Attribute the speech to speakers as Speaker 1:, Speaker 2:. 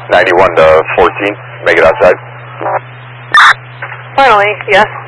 Speaker 1: 91 to 14, make it outside.
Speaker 2: Finally, yes.